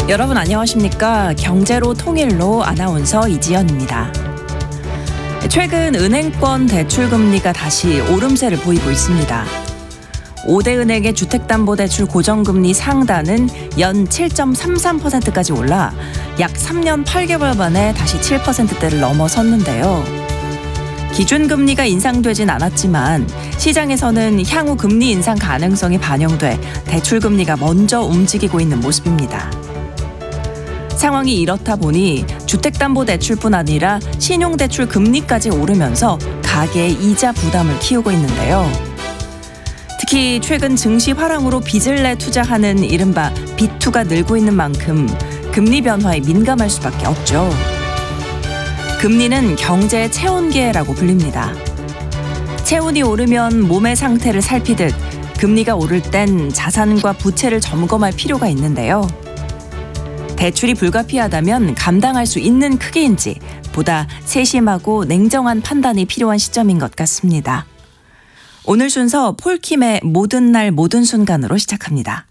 여러분 안녕하십니까? 경제로 통일로 아나운서 이지연입니다. 최근 은행권 대출금리가 다시 오름세를 보이고 있습니다. 5대 은행의 주택담보대출 고정금리 상단은 연 7.33%까지 올라 약 3년 8개월 만에 다시 7%대를 넘어섰는데요. 기준금리가 인상되진 않았지만 시장에서는 향후 금리 인상 가능성이 반영돼 대출금리가 먼저 움직이고 있는 모습입니다. 상황이 이렇다 보니 주택담보대출뿐 아니라 신용대출 금리까지 오르면서 가계의 이자 부담을 키우고 있는데요. 특히 최근 증시 화랑으로 빚을 내 투자하는 이른바 빚투가 늘고 있는 만큼 금리 변화에 민감할 수밖에 없죠. 금리는 경제의 체온계라고 불립니다. 체온이 오르면 몸의 상태를 살피듯 금리가 오를 땐 자산과 부채를 점검할 필요가 있는데요. 대출이 불가피하다면 감당할 수 있는 크기인지 보다 세심하고 냉정한 판단이 필요한 시점인 것 같습니다. 오늘 순서 폴킴의 모든 날 모든 순간으로 시작합니다.